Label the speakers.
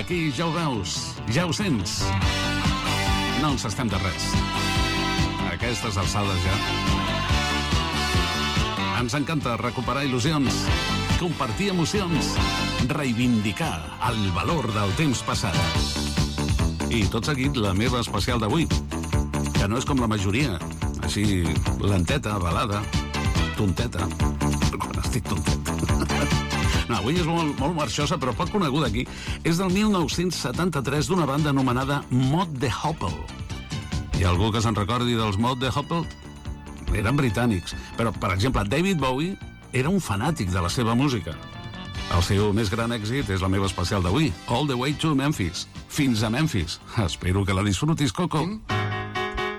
Speaker 1: aquí, ja ho veus, ja ho sents. No ens estem de res. A aquestes alçades ja. Ens encanta recuperar il·lusions, compartir emocions, reivindicar el valor del temps passat. I tot seguit la meva especial d'avui, que no és com la majoria, així lenteta, balada, tonteta, quan estic tontet. No, avui és molt marxosa, però poc coneguda aquí. És del 1973 d'una banda anomenada Mott the Hoople. Hi ha algú que se'n recordi dels Mott the Hoople? Eren britànics, però, per exemple, David Bowie era un fanàtic de la seva música. El seu més gran èxit és la meva especial d'avui, All the Way to Memphis. Fins a Memphis. Espero que la disfrutis, Coco.